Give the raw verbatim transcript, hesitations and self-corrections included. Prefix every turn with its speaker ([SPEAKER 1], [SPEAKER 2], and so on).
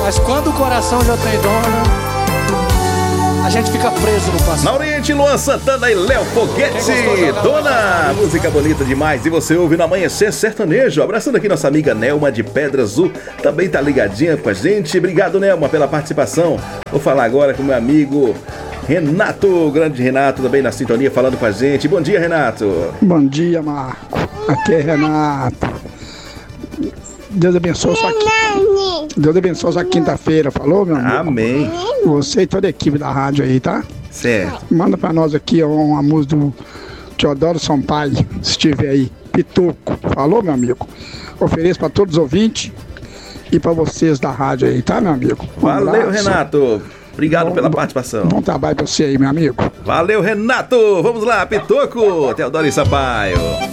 [SPEAKER 1] Mas quando o coração já tem dono, a gente fica preso no passado.
[SPEAKER 2] Na Oriente, Luan Santana e Léo Foguete. Dona, música bonita demais. E você ouve no Amanhecer Sertanejo. Abraçando aqui nossa amiga Nelma de Pedra Azul. Também tá ligadinha com a gente. Obrigado, Nelma, pela participação. Vou falar agora com meu amigo Renato, o grande Renato, também na sintonia, falando com a gente. Bom dia, Renato.
[SPEAKER 3] Bom dia, Marco. Aqui é Renato. Deus abençoe sua quinta. Deus abençoe sua quinta-feira, falou, meu amigo?
[SPEAKER 2] Amém.
[SPEAKER 3] Você e toda a equipe da rádio aí, tá?
[SPEAKER 2] Certo.
[SPEAKER 3] Manda pra nós aqui uma música do Teodoro Sampaio, se estiver aí. Pitoco. Falou, meu amigo? Ofereço pra todos os ouvintes e pra vocês da rádio aí, tá, meu amigo? Um
[SPEAKER 2] Valeu,
[SPEAKER 3] abraço.
[SPEAKER 2] Renato. Obrigado
[SPEAKER 3] bom,
[SPEAKER 2] pela participação.
[SPEAKER 3] Bom trabalho pra você aí, meu amigo.
[SPEAKER 2] Valeu, Renato. Vamos lá, Pitoco. Teodoro Sampaio.